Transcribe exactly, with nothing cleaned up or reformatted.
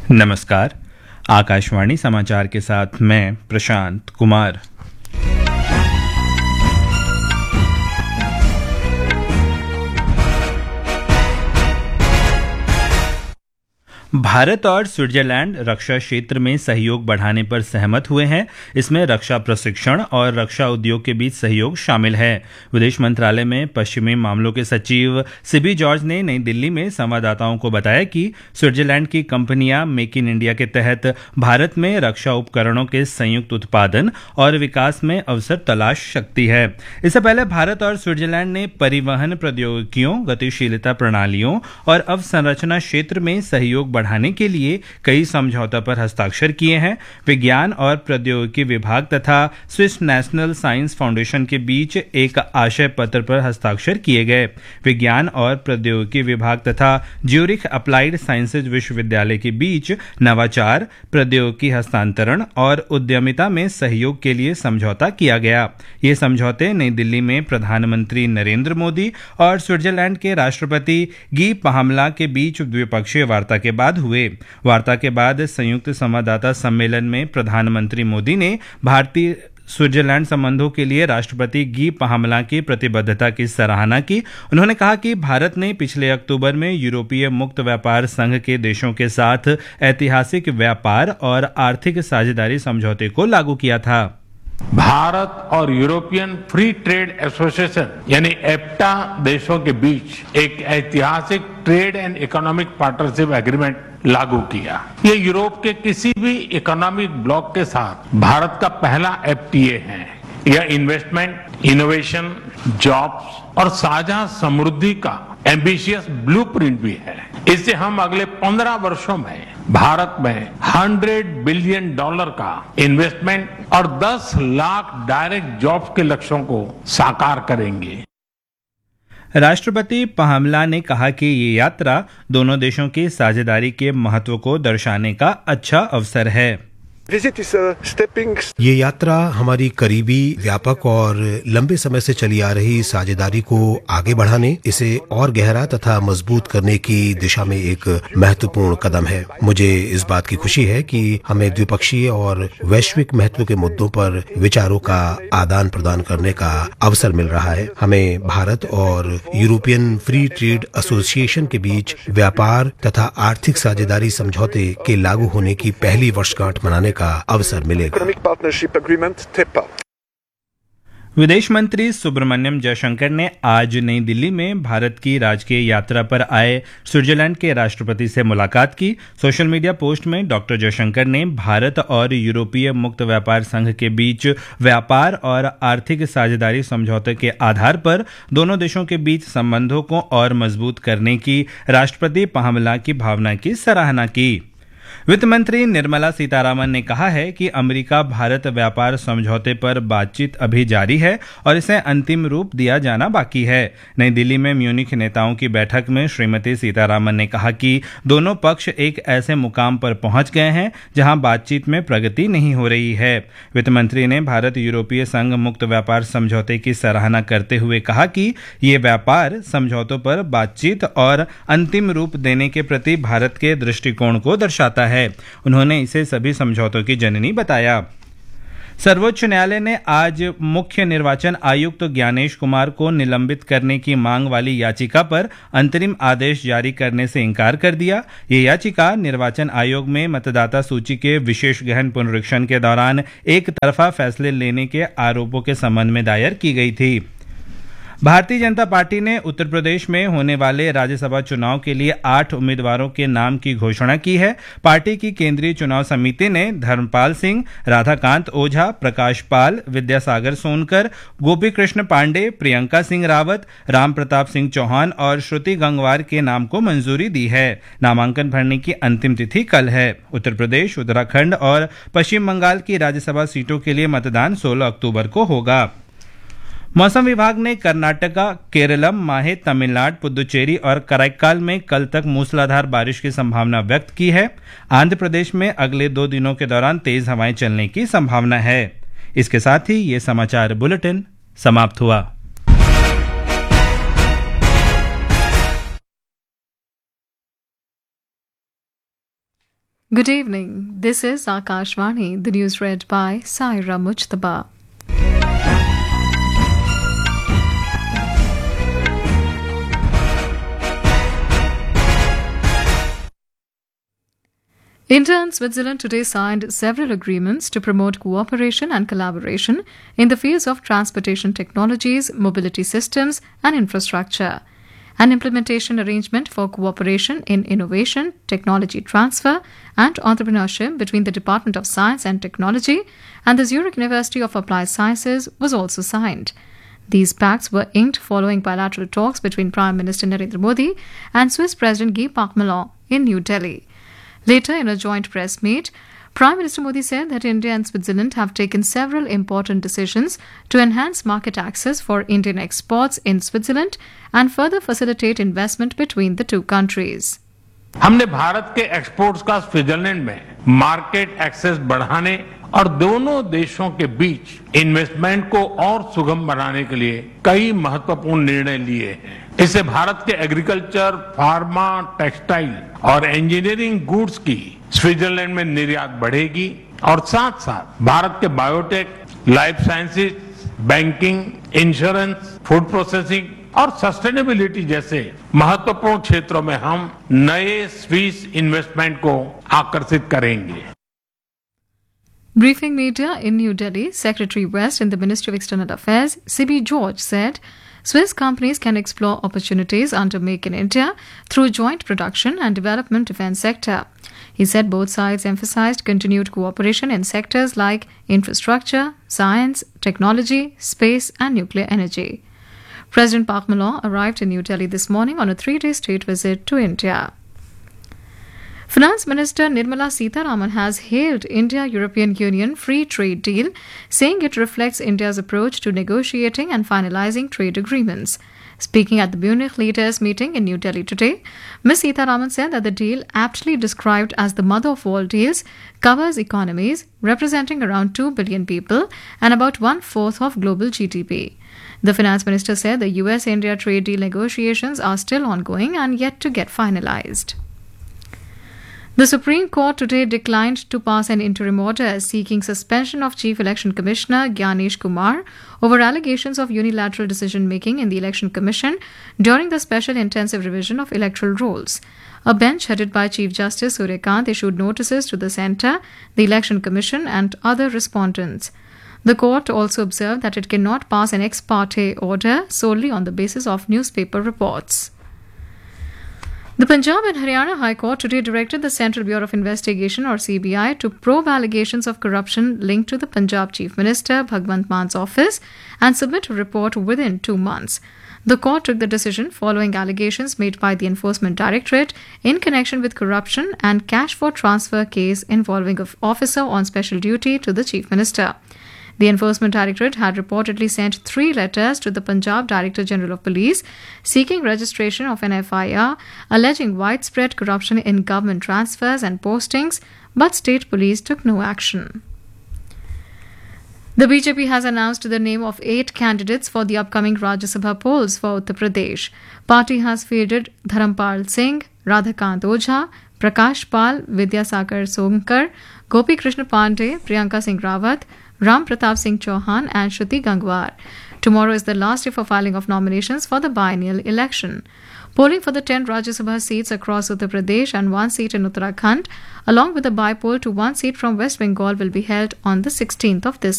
नमस्कार। आकाशवाणी समाचार के साथ मैं प्रशांत कुमार। भारत और स्विट्जरलैंड रक्षा क्षेत्र में सहयोग बढ़ाने पर सहमत हुए हैं। इसमें रक्षा प्रशिक्षण और रक्षा उद्योग के बीच सहयोग शामिल है। विदेश मंत्रालय में पश्चिमी मामलों के सचिव सिबी जॉर्ज ने नई दिल्ली में संवाददाताओं को बताया कि स्विट्जरलैंड की कंपनियां मेक इन इंडिया के तहत भारत में रक्षा उपकरणों के संयुक्त उत्पादन और विकास में अवसर तलाश सकती है। इससे पहले भारत और स्विट्जरलैंड ने परिवहन प्रौद्योगिकियों, गतिशीलता प्रणालियों और अवसंरचना क्षेत्र में सहयोग बढ़ाने के लिए कई समझौतों पर हस्ताक्षर किए हैं। विज्ञान और प्रौद्योगिकी विभाग तथा स्विस नेशनल साइंस फाउंडेशन के बीच एक आशय पत्र पर हस्ताक्षर किए गए। विज्ञान और प्रौद्योगिकी विभाग तथा ज्यूरिख अप्लाइड साइंसेज विश्वविद्यालय के बीच नवाचार, प्रौद्योगिकी हस्तांतरण और उद्यमिता में सहयोग के लिए समझौता किया गया। ये समझौते नई दिल्ली में प्रधानमंत्री नरेंद्र मोदी और स्विट्जरलैंड के राष्ट्रपति गी पाहमला के बीच द्विपक्षीय वार्ता के बाद हुए। वार्ता के बाद संयुक्त संवाददाता सम्मेलन में प्रधानमंत्री मोदी ने भारतीय स्विट्जरलैंड संबंधों के लिए राष्ट्रपति गी पाहमला की प्रतिबद्धता की सराहना की। उन्होंने कहा कि भारत ने पिछले अक्टूबर में यूरोपीय मुक्त व्यापार संघ के देशों के साथ ऐतिहासिक व्यापार और आर्थिक साझेदारी समझौते को लागू किया था। भारत और यूरोपियन फ्री ट्रेड एसोसिएशन यानी एफ्टा देशों के बीच एक ऐतिहासिक trade and economic partnership agreement लागू किया। ये यूरोप के किसी भी इकोनॉमिक ब्लॉक के साथ भारत का पहला एफटीए है। यह इन्वेस्टमेंट, इनोवेशन, जॉब्स और साझा समृद्धि का एम्बिशियस ब्लूप्रिंट भी है। इससे हम अगले पंद्रह वर्षों में भारत में हंड्रेड बिलियन डॉलर का इन्वेस्टमेंट और दस लाख डायरेक्ट जॉब्स के लक्ष्यों को साकार करेंगे। राष्ट्रपति पाहमला ने कहा कि ये यात्रा दोनों देशों की साझेदारी के महत्व को दर्शाने का अच्छा अवसर है। ये यात्रा हमारी करीबी, व्यापक और लंबे समय से चली आ रही साझेदारी को आगे बढ़ाने, इसे और गहरा तथा मजबूत करने की दिशा में एक महत्वपूर्ण कदम है। मुझे इस बात की खुशी है कि हमें द्विपक्षीय और वैश्विक महत्व के मुद्दों पर विचारों का आदान प्रदान करने का अवसर मिल रहा है। हमें भारत और यूरोपियन फ्री ट्रेड एसोसिएशन के बीच व्यापार तथा आर्थिक साझेदारी समझौते के लागू होने की पहली वर्षगांठ मनाने का अवसर मिलेगा। विदेश मंत्री सुब्रमण्यम जयशंकर ने आज नई दिल्ली में भारत की राजकीय यात्रा पर आए स्विट्जरलैंड के राष्ट्रपति से मुलाकात की। सोशल मीडिया पोस्ट में डॉक्टर जयशंकर ने भारत और यूरोपीय मुक्त व्यापार संघ के बीच व्यापार और आर्थिक साझेदारी समझौते के आधार पर दोनों देशों के बीच संबंधों को और मजबूत करने की राष्ट्रपति पाहमला की भावना की सराहना की। वित्त मंत्री निर्मला सीतारामन ने कहा है कि अमेरिका भारत व्यापार समझौते पर बातचीत अभी जारी है और इसे अंतिम रूप दिया जाना बाकी है। नई दिल्ली में म्यूनिख नेताओं की बैठक में श्रीमती सीतारामन ने कहा कि दोनों पक्ष एक ऐसे मुकाम पर पहुंच गए हैं जहां बातचीत में प्रगति नहीं हो रही है। वित्त मंत्री ने भारत यूरोपीय संघ मुक्त व्यापार समझौते की सराहना करते हुए कहा कि ये व्यापार समझौतों पर बातचीत और अंतिम रूप देने के प्रति भारत के दृष्टिकोण को दर्शाता है। उन्होंने इसे सभी समझौतों की जननी बताया। सर्वोच्च न्यायालय ने आज मुख्य निर्वाचन आयुक्त ज्ञानेश कुमार को निलंबित करने की मांग वाली याचिका पर अंतरिम आदेश जारी करने से इनकार कर दिया। ये याचिका निर्वाचन आयोग में मतदाता सूची के विशेष गहन पुनरीक्षण के दौरान एक तरफा फैसले लेने के आरोपों के संबंध में दायर की गई थी। भारतीय जनता पार्टी ने उत्तर प्रदेश में होने वाले राज्यसभा चुनाव के लिए आठ उम्मीदवारों के नाम की घोषणा की है। पार्टी की केंद्रीय चुनाव समिति ने धर्मपाल सिंह, राधाकांत ओझा, प्रकाश पाल, विद्यासागर सोनकर, गोपी कृष्ण पांडे, प्रियंका सिंह रावत, राम प्रताप सिंह चौहान और श्रुति गंगवार के नाम को मंजूरी दी है। नामांकन भरने की अंतिम तिथि कल है। उत्तर प्रदेश, उत्तराखंड और पश्चिम बंगाल की राज्यसभा सीटों के लिए मतदान सोलह अक्टूबर को होगा। मौसम विभाग ने कर्नाटका, केरलम, माहे, तमिलनाडु, पुदुचेरी और कराईकाल में कल तक मूसलाधार बारिश की संभावना व्यक्त की है। आंध्र प्रदेश में अगले दो दिनों के दौरान तेज हवाएं चलने की संभावना है। इसके साथ ही ये समाचार बुलेटिन समाप्त हुआ। Good evening. This is Akashvani, the news read by Saira Mujtaba. India and Switzerland today signed several agreements to promote cooperation and collaboration in the fields of transportation technologies, mobility systems, and infrastructure. An implementation arrangement for cooperation in innovation, technology transfer, and entrepreneurship between the Department of Science and Technology and the Zurich University of Applied Sciences was also signed. These pacts were inked following bilateral talks between Prime Minister Narendra Modi and Swiss President Guy Parmelin in New Delhi. Later, in a joint press meet, Prime Minister Modi said that India and Switzerland have taken several important decisions to enhance market access for Indian exports in Switzerland and further facilitate investment between the two countries. हमने भारत के exports का Switzerland में market access बढ़ाने और दोनों देशों के बीच investment को और सुगम बनाने के लिए कई महत्वपूर्ण निर्णय लिए हैं। इससे भारत के एग्रीकल्चर, फार्मा, टेक्सटाइल और इंजीनियरिंग गुड्स की स्विट्जरलैंड में निर्यात बढ़ेगी और साथ साथ भारत के biotech, life sciences, banking, insurance, food processing और सस्टेनेबिलिटी जैसे महत्वपूर्ण क्षेत्रों में हम नए स्विस इन्वेस्टमेंट को आकर्षित करेंगे। Briefing media in New Delhi, Secretary West in the Ministry of External Affairs, C B George, said Swiss companies can explore opportunities under Make in India through joint production and development defense sector. He said both sides emphasized continued cooperation in sectors like infrastructure, science, technology, space, and nuclear energy. President Parmelin arrived in New Delhi this morning on a three-day state visit to India. Finance Minister Nirmala Sitharaman has hailed India-European Union free trade deal, saying it reflects India's approach to negotiating and finalizing trade agreements. Speaking at the Munich leaders meeting in New Delhi today, Miz Sitharaman said that the deal, aptly described as the mother of all deals, covers economies representing around two billion people and about one-fourth of global G D P. The finance minister said the U S India trade deal negotiations are still ongoing and yet to get finalized. The Supreme Court today declined to pass an interim order seeking suspension of Chief Election Commissioner Gyanesh Kumar over allegations of unilateral decision-making in the Election Commission during the special intensive revision of electoral rolls. A bench headed by Chief Justice Suryakant issued notices to the Centre, the Election Commission and other respondents. The court also observed that it cannot pass an ex parte order solely on the basis of newspaper reports. The Punjab and Haryana High Court today directed the Central Bureau of Investigation or C B I to probe allegations of corruption linked to the Punjab Chief Minister Bhagwant Man's office and submit a report within two months. The court took the decision following allegations made by the Enforcement Directorate in connection with corruption and cash for transfer case involving an officer on special duty to the Chief Minister. The Enforcement Directorate had reportedly sent three letters to the Punjab Director General of Police seeking registration of an F I R alleging widespread corruption in government transfers and postings, but state police took no action. The B J P has announced the name of eight candidates for the upcoming Rajya Sabha polls for Uttar Pradesh. Party has fielded Dharampal Singh, Radhakant Ojha, Prakash Pal, Vidyasakar Sonkar, Gopi Krishna Pandey, Priyanka Singh Rawat, Ram Pratap Singh Chauhan and Shruti Gangwar. Tomorrow is the last day for filing of nominations for the biennial election. Polling for the ten Rajya Sabha seats across Uttar Pradesh and one seat in Uttarakhand, along with a by-poll to one seat from West Bengal, will be held on the sixteenth of this